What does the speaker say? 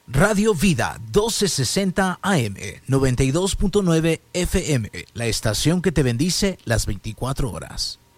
Radio Vida 1260 AM, 92.9 FM, la estación que te bendice las 24 horas.